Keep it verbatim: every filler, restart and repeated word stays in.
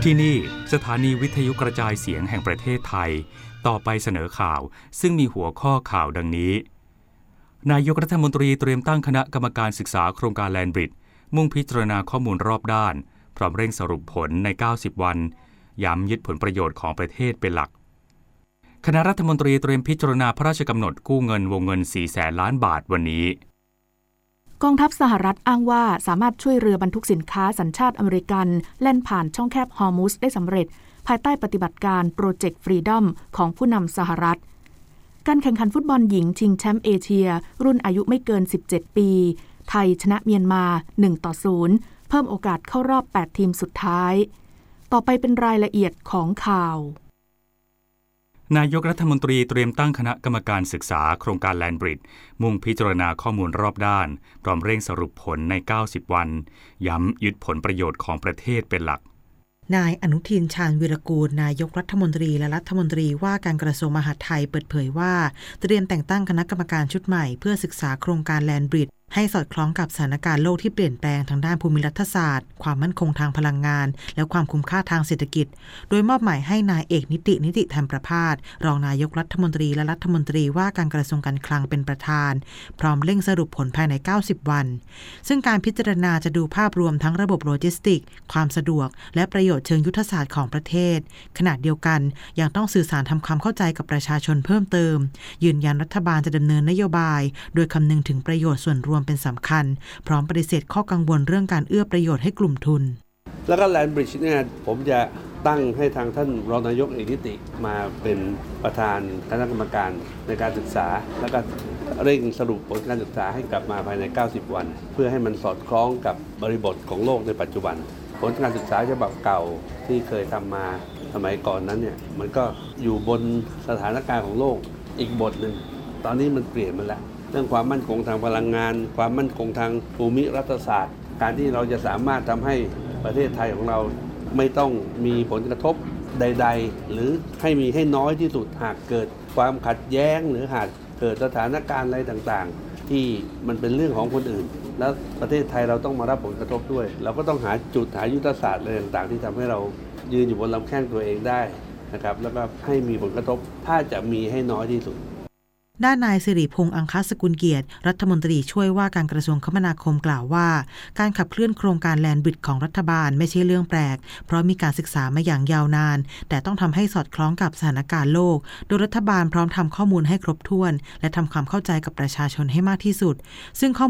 ที่นี่สถานีวิทยุกระจายเสียงแห่งประเทศไทยต่อไปเสนอข่าวซึ่งมีหัวข้อข่าวดังนี้นายกรัฐมนตรีเตรียมตั้งคณะกรรมการศึกษาโครงการแลนบริดจ์มุ่งพิจารณาข้อมูลรอบด้านพร้อมเร่งสรุปผลในเก้าสิบวันย้ำยึดผลประโยชน์ของประเทศเป็นหลักคณะรัฐมนตรีเตรียมพิจารณาพระราชกำหนดกู้เงินวงเงินสี่แสนล้านบาทวันนี้กองทัพสหรัฐอ้างว่าสามารถช่วยเรือบรรทุกสินค้าสัญชาติอเมริกันแล่นผ่านช่องแคบฮอร์มุซได้สำเร็จภายใต้ปฏิบัติการโปรเจกต์ฟรีดอมของผู้นำสหรัฐการแข่งขันฟุตบอลหญิงชิงแชมป์เอเชียรุ่นอายุไม่เกินสิบเจ็ดปีไทยชนะเมียนมาหนึ่งต่อศูนย์เพิ่มโอกาสเข้ารอบแปดทีมสุดท้ายต่อไปเป็นรายละเอียดของข่าวนายกรัฐมนตรีเตรียมตั้งคณะกรรมการศึกษาโครงการแลนบริดจ์มุ่งพิจารณาข้อมูลรอบด้านพร้อมเร่งสรุปผลในเก้าสิบวันย้ำยึดผลประโยชน์ของประเทศเป็นหลักนายอนุทินชาญวีรกูลนายกรัฐมนตรีและรัฐมนตรีว่าการกระทรวงมหาดไทยเปิดเผยว่าเตรียมแต่งตั้งคณะกรรมการชุดใหม่เพื่อศึกษาโครงการแลนบริดจ์ให้สอดคล้องกับสถานการณ์โลกที่เปลี่ยนแปลงทางด้านภูมิรัฐศาสตร์ความมั่นคงทางพลังงานและความคุ้มค่าทางเศรษฐกิจโดยมอบหมายให้นายเอกนิตินิติธรรมประภาสรองนายกรัฐมนตรีและรัฐมนตรีว่าการกระทรวงการคลังเป็นประธานพร้อมเร่งสรุปผลภายในเก้าสิบวันซึ่งการพิจารณาจะดูภาพรวมทั้งระบบโลจิสติกส์ความสะดวกและประโยชน์เชิงยุทธศาสตร์ของประเทศขณะเดียวกันยังต้องสื่อสารทำความเข้าใจกับประชาชนเพิ่มเติมยืนยันรัฐบาลจะดำเนินนโยบายโดยคำนึงถึงประโยชน์ส่วนรวมเป็นสำคัญพร้อมปฏิเสธข้อกังวลเรื่องการเอื้อประโยชน์ให้กลุ่มทุนแล้วก็แลนบริดจ์เนี่ยผมจะตั้งให้ทางท่านรองนายกเอกนิติมาเป็นประธานคณะกรรมการในการศึกษาแล้วก็เร่งสรุปผลการศึกษาให้กลับมาภายในเก้าสิบวันเพื่อให้มันสอดคล้องกับบริบทของโลกในปัจจุบันผลการศึกษาฉบับเก่าที่เคยทำมาสมัยก่อนนั้นเนี่ยมันก็อยู่บนสถานการณ์ของโลกอีกบทหนึ่งตอนนี้มันเปลี่ยนมาแล้วเรื่องความมั่นคงทางพลังงานความมั่นคงทางภูมิรัฐศาสตร์การที่เราจะสามารถทำให้ประเทศไทยของเราไม่ต้องมีผลกระทบใดๆหรือให้มีให้น้อยที่สุดหากเกิดความขัดแย้งหรือหากเกิดสถานการณ์อะไรต่างๆที่มันเป็นเรื่องของคนอื่นแล้วประเทศไทยเราต้องมารับผลกระทบด้วยเราก็ต้องหาจุดหายุทธศาสตร์อะไรต่างๆที่ทำให้เรายืนอยู่บนลำแข้งตัวเองได้นะครับแล้วก็ให้มีผลกระทบถ้าจะมีให้น้อยที่สุดด้านนายสิริพงษ์อังคสกุลเกียรติรัฐมนตรีช่วยว่าการกระทรวงคมนาคมกล่าวว่าการขับเคลื่อนโครงการแลนบริดจ์ของรัฐบาลไม่ใช่เรื่องแปลกเพราะมีการศึกษามาอย่างยาวนานแต่ต้องทำให้สอดคล้องกับสถานการณ์โลกโดยรัฐบาลพร้อมทำข้อมูลให้ครบถ้วนและทำความเข้าใจกับประชาชนให้มากที่สุดซึ่งข้อ